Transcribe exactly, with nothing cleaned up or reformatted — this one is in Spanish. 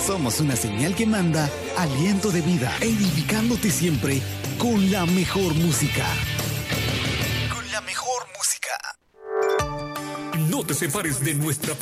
Somos una señal que manda aliento de vida, edificándote siempre con la mejor música. Con la mejor música. No te separes de nuestra